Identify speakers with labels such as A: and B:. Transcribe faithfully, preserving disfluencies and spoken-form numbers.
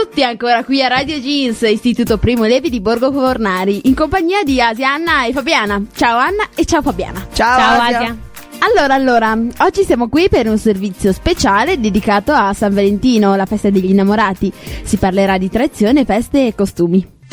A: tutti ancora qui a Radio Jeans, Istituto Primo Levi di Borgo Fornari, in compagnia di Asia, Anna e Fabiana. Ciao Anna e ciao Fabiana.
B: Ciao,
C: ciao
B: Asia.
C: Asia.
A: Allora, allora, oggi siamo qui per un servizio speciale dedicato a San Valentino, la festa degli innamorati. Si parlerà di tradizione, feste e costumi.